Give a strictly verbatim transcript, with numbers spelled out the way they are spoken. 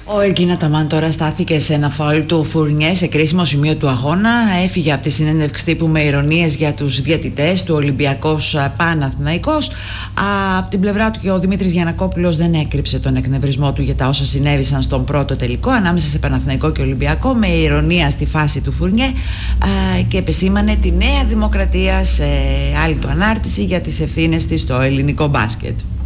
Ο Ερκίν Αταμάν τώρα στάθηκε σε ένα φάουλ του Φουρνιέ σε κρίσιμο σημείο του αγώνα. Έφυγε από τη συνέντευξη τύπου με ηρωνίες για τους διαιτητές του Ολυμπιακός Παναθηναϊκός. Από την πλευρά του και ο Δημήτρης Γιαννακόπουλος δεν έκρυψε τον εκνευρισμό του για τα όσα συνέβησαν στον πρώτο τελικό ανάμεσα σε Παναθηναϊκό και Ολυμπιακό, με ηρωνία στη φάση του Φουρνιέ, και επεσήμανε τη Νέα Δημοκρατία σε άλλη του ανάρτηση για τις ευθύνες της στο ελληνικό μπάσκετ.